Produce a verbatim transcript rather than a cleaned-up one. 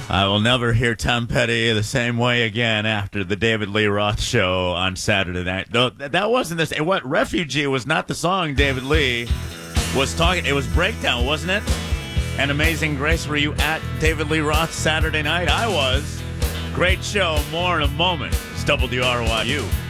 I will never hear Tom Petty the same way again after the David Lee Roth show on Saturday night. Though that wasn't this. What Refugee was not the song David Lee was talking. It was Breakdown, wasn't it? And Amazing Grace. Were you at David Lee Roth Saturday night? I was. Great show. More in a moment. It's W R Y U.